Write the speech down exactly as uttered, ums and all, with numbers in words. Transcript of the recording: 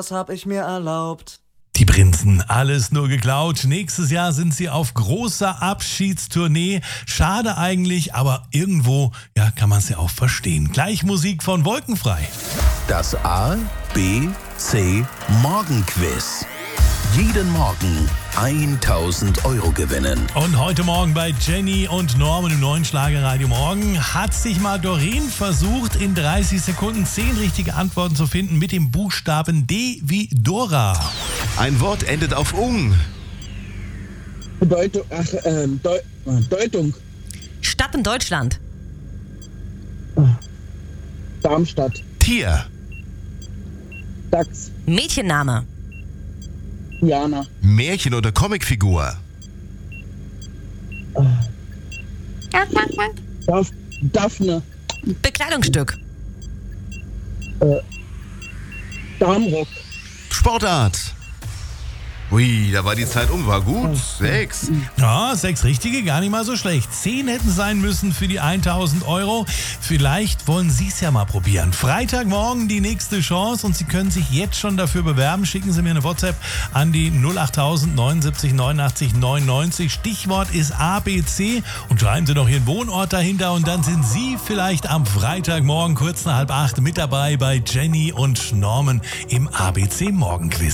Das hab ich mir erlaubt. Die Prinzen, alles nur geklaut. Nächstes Jahr sind sie auf großer Abschiedstournee. Schade eigentlich, aber irgendwo, ja, kann man es ja auch verstehen. Gleich Musik von Wolkenfrei. Das A, B, C Morgenquiz. Jeden Morgen tausend Euro gewinnen. Und heute Morgen bei Jenny und Norman im neuen Schlagerradio Morgen hat sich mal Doreen versucht, in dreißig Sekunden zehn richtige Antworten zu finden mit dem Buchstaben D wie Dora. Ein Wort endet auf ung. Bedeutung, ach, ähm, Deu Deutung. Stadt in Deutschland. Darmstadt. Tier. Dachs. Mädchenname. Jana. Märchen- oder Comicfigur. Daph Daphne. Bekleidungsstück. Äh, Darmrock. Sportart. Ui, da war die Zeit um, war gut. Sechs. Ja, sechs richtige, gar nicht mal so schlecht. Zehn hätten sein müssen für die tausend Euro. Vielleicht wollen Sie es ja mal probieren. Freitagmorgen die nächste Chance und Sie können sich jetzt schon dafür bewerben. Schicken Sie mir eine WhatsApp an die null achttausend neunundsiebzig neunundachtzig neunundneunzig. Stichwort ist A B C und schreiben Sie noch Ihren Wohnort dahinter und dann sind Sie vielleicht am Freitagmorgen kurz nach halb acht mit dabei bei Jenny und Norman im A B C Morgenquiz.